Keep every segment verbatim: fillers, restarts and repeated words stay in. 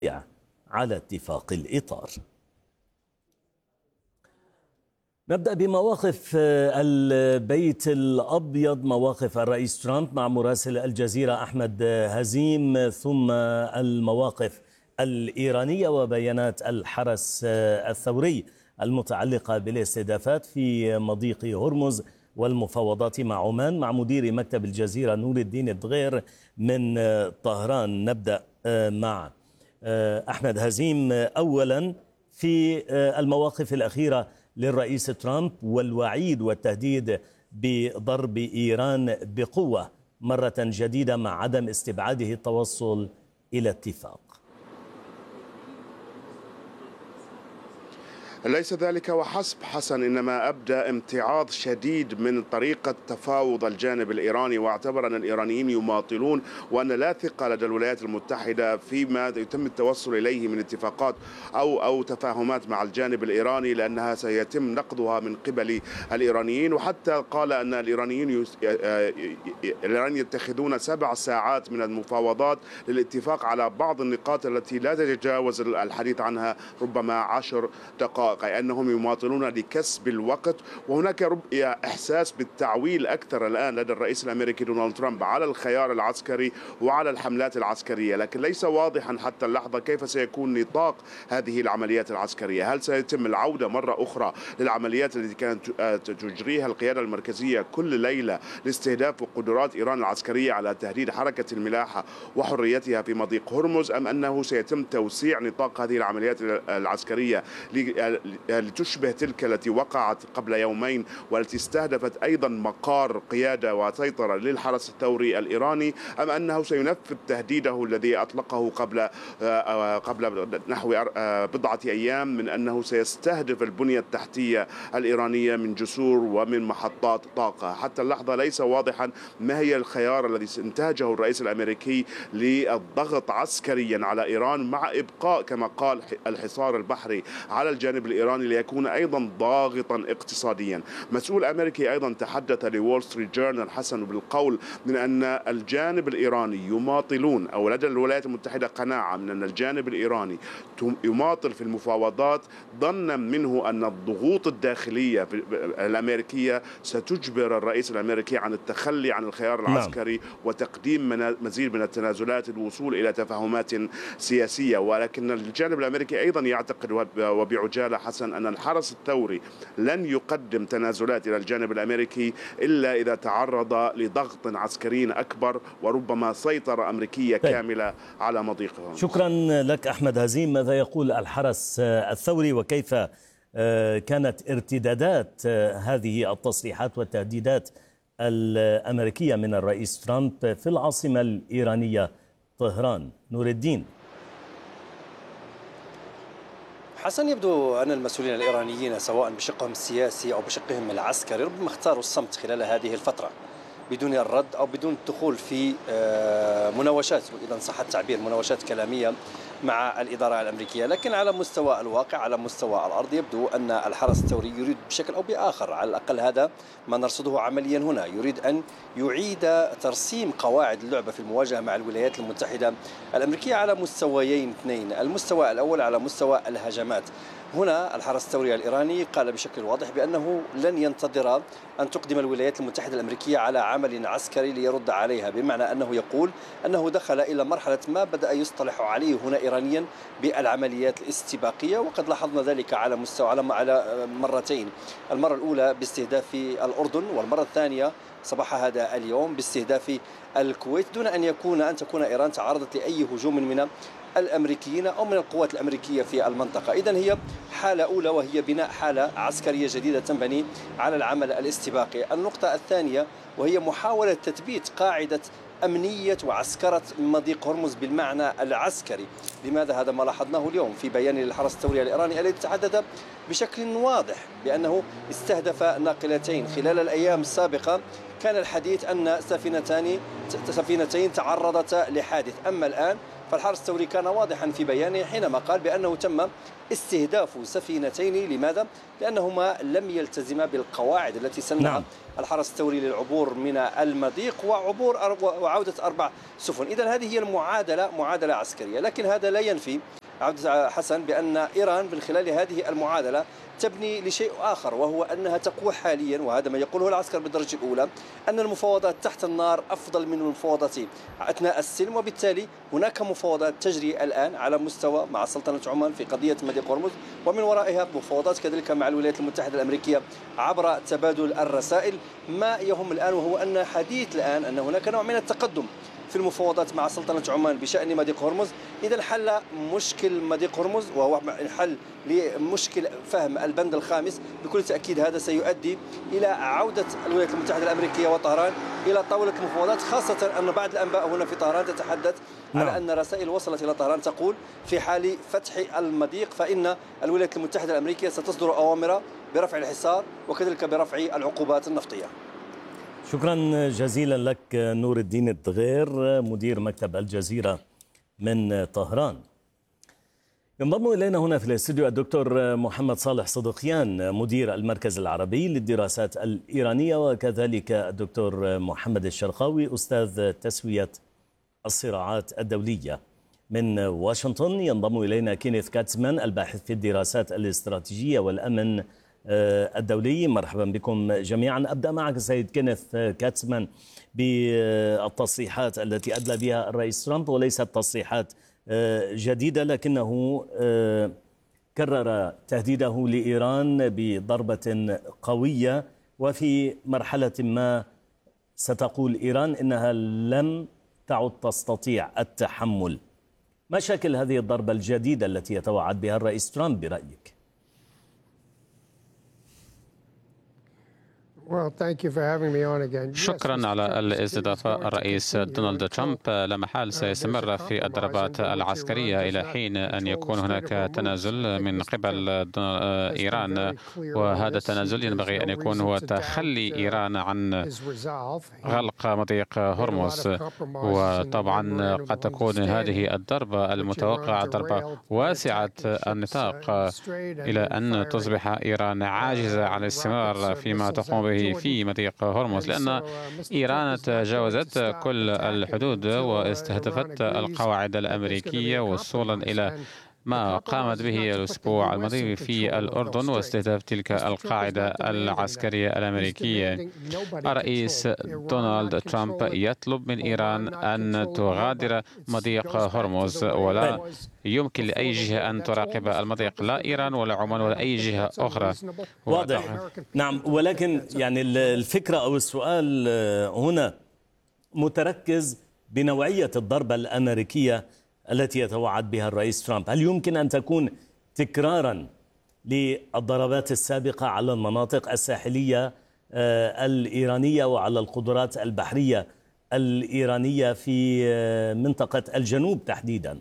على اتفاق الإطار. نبدأ بمواقف البيت الأبيض، مواقف الرئيس ترامب مع مراسل الجزيرة أحمد هزيم، ثم المواقف الإيرانية وبيانات الحرس الثوري المتعلقة بالاستهدافات في مضيق هرمز والمفاوضات مع عمان، مع مدير مكتب الجزيرة نور الدين الدغير من طهران. نبدأ مع أحمد هزيم. أولا في المواقف الأخيرة للرئيس ترامب والوعيد والتهديد بضرب إيران بقوة مرة جديدة مع عدم استبعاده التوصل إلى اتفاق. ليس ذلك وحسب حسن، إنما أبدى امتعاض شديد من طريقة تفاوض الجانب الإيراني، واعتبر أن الإيرانيين يماطلون وأن لا ثقة لدى الولايات المتحدة فيما يتم التوصل إليه من اتفاقات أو أو تفاهمات مع الجانب الإيراني، لأنها سيتم نقضها من قبل الإيرانيين. وحتى قال أن الإيرانيين الإيرانيين يتخذون سبع ساعات من المفاوضات للاتفاق على بعض النقاط التي لا تتجاوز الحديث عنها ربما عشر دقائق، أي أنهم يماطلون لكسب الوقت. وهناك إحساس بالتعويل أكثر الآن لدى الرئيس الأمريكي دونالد ترامب على الخيار العسكري وعلى الحملات العسكرية، لكن ليس واضحا حتى اللحظة كيف سيكون نطاق هذه العمليات العسكرية. هل سيتم العودة مرة أخرى للعمليات التي كانت تجريها القيادة المركزية كل ليلة لاستهداف قدرات إيران العسكرية على تهديد حركة الملاحة وحريتها في مضيق هرمز، أم أنه سيتم توسيع نطاق هذه العمليات العسكرية لتشبه تلك التي وقعت قبل يومين والتي استهدفت أيضا مقار قيادة وسيطرة للحرس الثوري الإيراني، أم أنه سينفذ تهديده الذي أطلقه قبل قبل نحو بضعة أيام من أنه سيستهدف البنية التحتية الإيرانية من جسور ومن محطات طاقة؟ حتى اللحظة ليس واضحا ما هي الخيار الذي انتهجه الرئيس الأمريكي للضغط عسكريا على إيران مع إبقاء كما قال الحصار البحري على الجانب الإيراني ليكون أيضا ضاغطا اقتصاديا. مسؤول أمريكي أيضا تحدث لوول ستريت جورنال حسن بالقول من أن الجانب الإيراني يماطلون، أو لدى الولايات المتحدة قناعة من أن الجانب الإيراني يماطل في المفاوضات ظنا منه أن الضغوط الداخلية الأمريكية ستجبر الرئيس الأمريكي عن التخلي عن الخيار العسكري نعم. وتقديم مزيد من التنازلات للوصول إلى تفاهمات سياسية. ولكن الجانب الأمريكي أيضا يعتقد وبعجالة حسن أن الحرس الثوري لن يقدم تنازلات إلى الجانب الأمريكي إلا إذا تعرض لضغط عسكري أكبر وربما سيطرة أمريكية طيب. كاملة على مضيقهم. شكرا لك أحمد هزيم. ماذا يقول الحرس الثوري وكيف كانت ارتدادات هذه التصريحات والتهديدات الأمريكية من الرئيس ترامب في العاصمة الإيرانية طهران؟ نور الدين. حسن، يبدو أن المسؤولين الإيرانيين سواء بشقهم السياسي أو بشقهم العسكري ربما اختاروا الصمت خلال هذه الفترة بدون الرد أو بدون الدخول في مناوشات، وإذا صح التعبير مناوشات كلامية مع الإدارة الأمريكية. لكن على مستوى الواقع، على مستوى الأرض، يبدو أن الحرس الثوري يريد بشكل أو بآخر، على الأقل هذا ما نرصده عمليا هنا، يريد أن يعيد ترسيم قواعد اللعبة في المواجهة مع الولايات المتحدة الأمريكية على مستويين اثنين. المستوى الأول على مستوى الهجمات. هنا الحرس الثوري الإيراني قال بشكل واضح بأنه لن ينتظر أن تقدم الولايات المتحدة الأمريكية على عمل عسكري ليرد عليها، بمعنى أنه يقول أنه دخل إلى مرحلة ما بدأ يصطلح عليه هنا إيرانيا بالعمليات الاستباقية، وقد لاحظنا ذلك على مستوى على مرتين، المرة الأولى باستهداف الأردن، والمرة الثانية صباح هذا اليوم باستهداف الكويت، دون أن يكون أن تكون إيران تعرضت لأي هجوم من الأمريكيين أو من القوات الأمريكية في المنطقة. إذن هي حالة أولى، وهي بناء حالة عسكرية جديدة تنبني على العمل الاستباقي. النقطة الثانية وهي محاولة تثبيت قاعدة أمنية وعسكرة مضيق هرمز بالمعنى العسكري. لماذا؟ هذا ما لاحظناه اليوم في بيان للحرس الثوري الإيراني الذي تحدث بشكل واضح بأنه استهدف ناقلتين. خلال الأيام السابقة كان الحديث أن سفينتان سفينتين تعرضتا لحادث، أما الآن فالحرس الثوري كان واضحا في بيانه حينما قال بأنه تم استهداف سفينتين. لماذا؟ لأنهما لم يلتزما بالقواعد التي سنها نعم. الحرس الثوري للعبور من المضيق وعبور وعودة أربع سفن. إذن هذه هي المعادلة، معادلة عسكرية. لكن هذا لا ينفي عبد حسن بأن إيران من خلال هذه المعادلة تبني لشيء آخر، وهو أنها تقول حاليا، وهذا ما يقوله العسكر بالدرجة الأولى، أن المفاوضات تحت النار أفضل من المفاوضات أثناء السلم، وبالتالي هناك مفاوضات تجري الآن على مستوى مع سلطنة عمان في قضية مضيق هرمز، ومن ورائها مفاوضات كذلك مع الولايات المتحدة الأمريكية عبر تبادل الرسائل. ما يهم الآن وهو أن حديث الآن أن هناك نوع من التقدم في المفاوضات مع سلطنة عمان بشأن مضيق هرمز. إذا حل مشكل مضيق هرمز وهو حل لمشكل فهم البند الخامس، بكل تأكيد هذا سيؤدي إلى عودة الولايات المتحدة الأمريكية وطهران إلى طاولة المفاوضات، خاصة أن بعض الأنباء هنا في طهران تتحدث نعم. على أن رسائل وصلت إلى طهران تقول في حال فتح المضيق فإن الولايات المتحدة الأمريكية ستصدر أوامر برفع الحصار وكذلك برفع العقوبات النفطية. شكرا جزيلا لك نور الدين الدغير مدير مكتب الجزيرة من طهران. ينضم إلينا هنا في الاستوديو الدكتور محمد صالح صدقيان مدير المركز العربي للدراسات الإيرانية، وكذلك الدكتور محمد الشرقاوي أستاذ تسوية الصراعات الدولية. من واشنطن ينضم إلينا كينيث كاتسمان الباحث في الدراسات الاستراتيجية والأمن الدولي. مرحبا بكم جميعا. أبدأ معك سيد كينيث كاتسمان بالتصريحات التي أدلى بها الرئيس ترامب، وليست تصريحات جديدة لكنه كرر تهديده لإيران بضربة قوية، وفي مرحلة ما ستقول إيران إنها لم تعد تستطيع التحمل. ما شكل هذه الضربة الجديدة التي يتوعد بها الرئيس ترامب برأيك؟ شكرا على الاستضافة. الرئيس دونالد ترامب لا محال سيستمر في الضربات العسكرية إلى حين أن يكون هناك تنازل من قبل إيران، وهذا التنازل ينبغي أن يكون هو تخلي إيران عن غلق مضيق هرمز. وطبعا قد تكون هذه الضربة المتوقعة ضربة واسعة النطاق إلى أن تصبح إيران عاجزة عن الاستمرار فيما تقوم به في مضيق هرمز، لأن إيران تجاوزت كل الحدود واستهدفت القواعد الأمريكية وصولا إلى ما قامت به الأسبوع الماضي في الأردن واستهداف تلك القاعدة العسكرية الأمريكية. الرئيس دونالد ترامب يطلب من إيران أن تغادر مضيق هرمز، ولا يمكن لأي جهة أن تراقب المضيق، لا إيران ولا عمان ولا أي جهة أخرى. واضح. نعم، ولكن يعني الفكرة أو السؤال هنا متركز بنوعية الضربة الأمريكية التي يتوعد بها الرئيس ترامب. هل يمكن أن تكون تكرارا للضربات السابقة على المناطق الساحلية الإيرانية وعلى القدرات البحرية الإيرانية في منطقة الجنوب تحديدا؟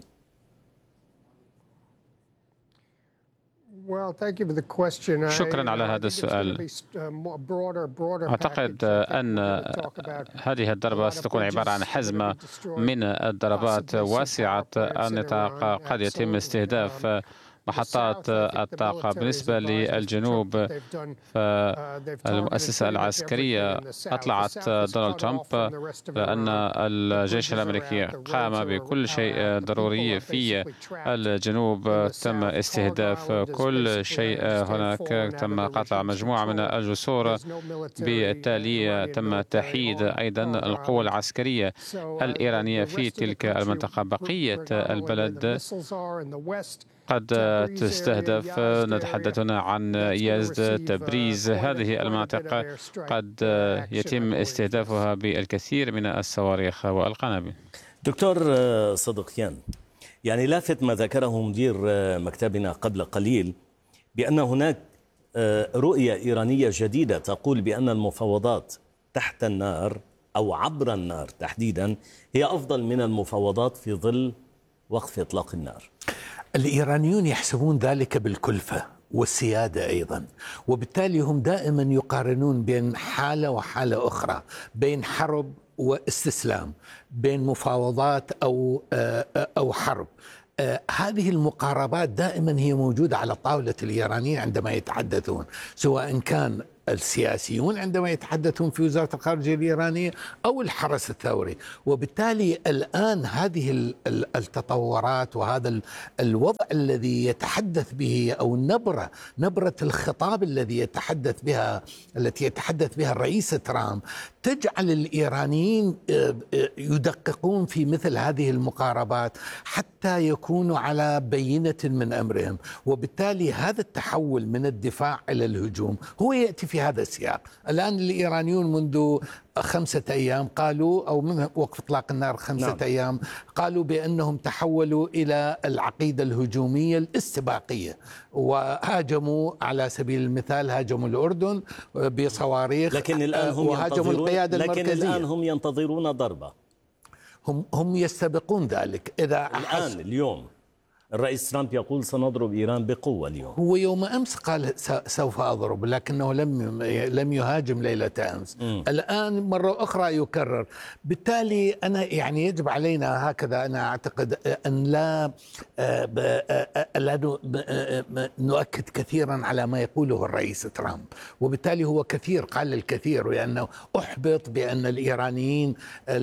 شكرا على هذا السؤال. أعتقد أن هذه الضربة ستكون عبارة عن حزمة من الضربات واسعة النطاق. قد يتم استهداف محطات الطاقة. بالنسبة للجنوب، فالمؤسسة العسكرية أطلعت دونالد ترامب لأن الجيش الأمريكي قام بكل شيء ضروري في الجنوب. تم استهداف كل شيء هناك، تم قطع مجموعة من الجسور، بالتالي تم تحييد أيضا القوى العسكرية الإيرانية في تلك المنطقة. بقية البلد قد تستهدف، نتحدث هنا عن يزد، تبريز، هذه المناطق قد يتم استهدافها بالكثير من الصواريخ والقنابل. دكتور صدقيان، يعني لافت ما ذكره مدير مكتبنا قبل قليل بأن هناك رؤية إيرانية جديدة تقول بأن المفاوضات تحت النار أو عبر النار تحديدا هي أفضل من المفاوضات في ظل وقف إطلاق النار. الإيرانيون يحسبون ذلك بالكلفة والسيادة أيضا، وبالتالي هم دائما يقارنون بين حالة وحالة أخرى، بين حرب واستسلام، بين مفاوضات أو أو حرب. هذه المقاربات دائما هي موجودة على طاولة الإيرانيين عندما يتحدثون، سواء كان السياسيون عندما يتحدثون في وزارة الخارجية الإيرانية أو الحرس الثوري. وبالتالي الآن هذه التطورات وهذا الوضع الذي يتحدث به أو النبرة نبرة الخطاب الذي يتحدث بها التي يتحدث بها الرئيس ترامب تجعل الإيرانيين يدققون في مثل هذه المقاربات حتى يكونوا على بينة من أمرهم. وبالتالي هذا التحول من الدفاع إلى الهجوم هو يأتي في هذا السياق. الآن الإيرانيون منذ خمسة أيام قالوا، أو من وقف إطلاق النار خمسة نعم. أيام قالوا بأنهم تحولوا إلى العقيدة الهجومية الاستباقية، وهاجموا على سبيل المثال هاجموا الأردن بصواريخ، لكن الآن هم وهاجموا القيادة لكن المركزية. الآن هم ينتظرون ضربة، هم هم يستبقون ذلك. إذا الآن اليوم الرئيس ترامب يقول سنضرب إيران بقوة اليوم. هو يوم أمس قال سوف أضرب، لكنه لم لم يهاجم ليلة أمس. م. الآن مرة أخرى يكرر. بالتالي أنا يعني يجب علينا هكذا، أنا أعتقد أن لا لا نؤكد كثيرا على ما يقوله الرئيس ترامب، وبالتالي هو كثير قال الكثير، لأنه أحبط بأن الإيرانيين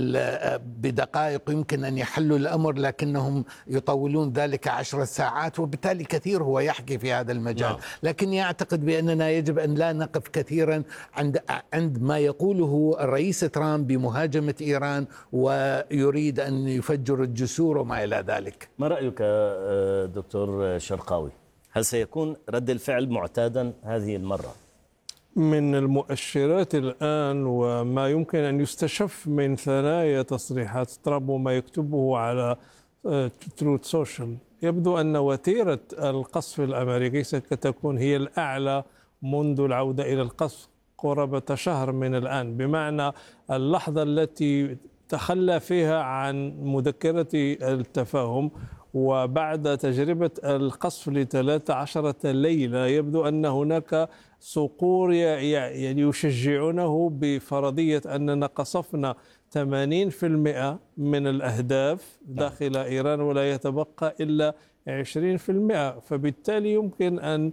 بدقائق يمكن أن يحلوا الأمر لكنهم يطولون ذلك عشر ساعات، وبالتالي كثير هو يحكي في هذا المجال. نعم. لكني أعتقد بأننا يجب أن لا نقف كثيرا عند عند ما يقوله الرئيس ترامب بمهاجمة إيران ويريد أن يفجر الجسور وما إلى ذلك. ما رأيك دكتور شرقاوي؟ هل سيكون رد الفعل معتادا هذه المرة؟ من المؤشرات الآن وما يمكن أن يستشف من ثنايا تصريحات ترامب وما يكتبه على تروث سوشيال، يبدو أن وتيرة القصف الأمريكي ستكون هي الأعلى منذ العودة إلى القصف قرابة شهر من الآن، بمعنى اللحظة التي تخلى فيها عن مذكرة التفاهم وبعد تجربة القصف لثلاث عشرة ليلة يبدو أن هناك صقور يعني يشجعونه بفرضية أننا قصفنا ثمانين بالمئة من الأهداف داخل إيران ولا يتبقى إلا عشرين بالمئة، فبالتالي يمكن أن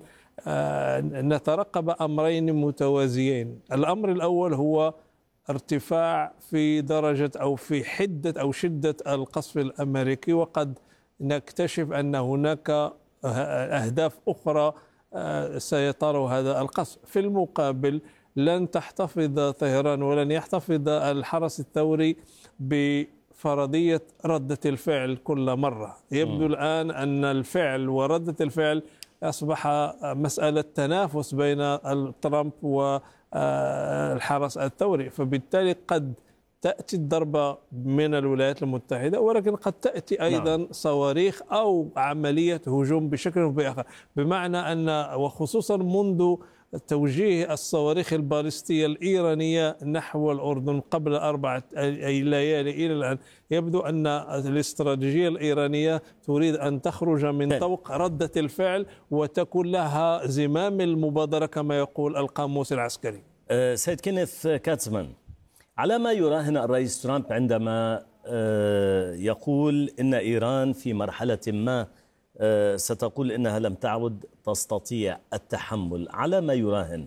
نترقب أمرين متوازيين. الأمر الأول هو ارتفاع في درجة أو في حدة أو شدة القصف الأمريكي، وقد نكتشف أن هناك أهداف أخرى سيطال هذا القصف. في المقابل لن تحتفظ طهران ولن يحتفظ الحرس الثوري بفرضية ردة الفعل كل مرة. يبدو م. الآن أن الفعل وردة الفعل أصبح مسألة تنافس بين ترامب والحرس الثوري، فبالتالي قد تأتي الضربة من الولايات المتحدة، ولكن قد تأتي أيضا نعم. صواريخ أو عملية هجوم بشكل أو بآخر، بمعنى أن وخصوصا منذ توجيه الصواريخ البالستية الإيرانية نحو الأردن قبل أربعة ليالي إلى الآن، يبدو أن الاستراتيجية الإيرانية تريد أن تخرج من طوق ردة الفعل وتكون لها زمام المبادرة كما يقول القاموس العسكري. سيد كينيث كاتزمان، على ما يراهن الرئيس ترامب عندما يقول إن إيران في مرحلة ما ستقول إنها لم تعد تستطيع التحمل، على ما يراهن؟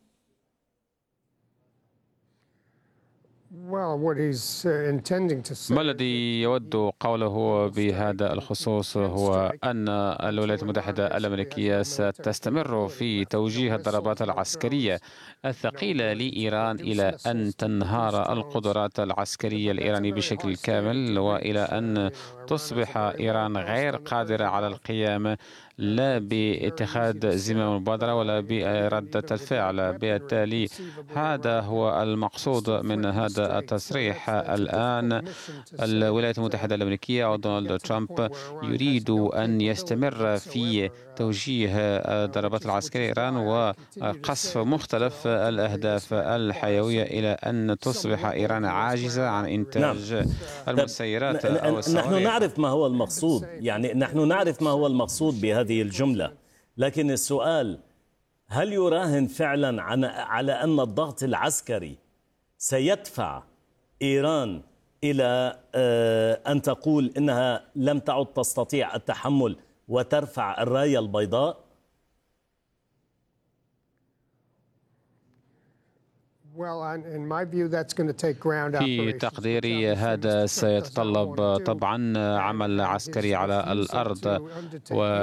ما الذي يود قوله بهذا الخصوص هو أن الولايات المتحدة الأمريكية ستستمر في توجيه الضربات العسكرية الثقيلة لإيران إلى أن تنهار القدرات العسكرية الإيرانية بشكل كامل، وإلى أن تصبح إيران غير قادرة على القيام لا باتخاذ زمام المبادرة ولا بردة الفعل. بالتالي هذا هو المقصود من هذا التصريح. الآن الولايات المتحدة الأمريكية ودونالد ترامب يريد أن يستمر في توجيه الضربات العسكرية إيران وقصف مختلف الأهداف الحيوية إلى أن تصبح إيران عاجزة عن إنتاج نعم. المسيرات أو الصواريخ. نحن نعرف ما هو المقصود، يعني نحن نعرف ما هو المقصود بهذه الجملة، لكن السؤال هل يراهن فعلا على أن الضغط العسكري سيدفع إيران إلى أن تقول إنها لم تعد تستطيع التحمل وترفع الراية البيضاء؟ في تقديري هذا سيتطلب طبعا عمل عسكري على الأرض و